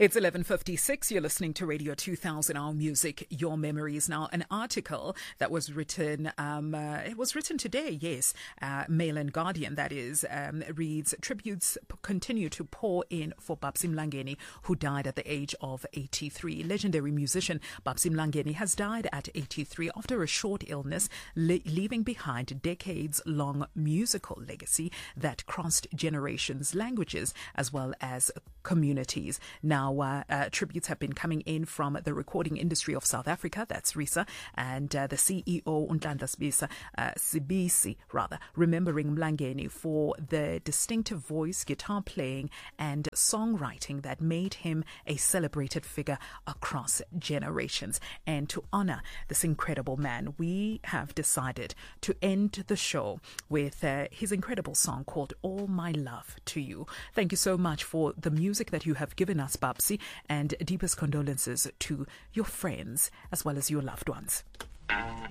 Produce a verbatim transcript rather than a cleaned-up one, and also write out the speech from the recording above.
It's eleven fifty-six. You're listening to Radio two thousand, Our Music, Your Memories. Now, an article that was written, um, uh, it was written today, yes, uh, Mail and Guardian, that is, um, reads, tributes p- continue to pour in for Babsy Mlangeni, who died at the age of eighty-three. Legendary musician Babsy Mlangeni has died at eighty-three after a short illness, le- leaving behind a decades-long musical legacy that crossed generations, languages, as well as communities. Now, uh, uh, tributes have been coming in from the recording industry of South Africa, that's RISA, and uh, the C E O, Unhlanhla Sibisa, uh, Sibisi, rather, remembering Mlangeni for the distinctive voice, guitar playing, and songwriting that made him a celebrated figure across generations. And to honor this incredible man, we have decided to end the show with uh, his incredible song called All My Love to You. Thank you so much for the music that you have given us, Babsy, and deepest condolences to your friends as well as your loved ones.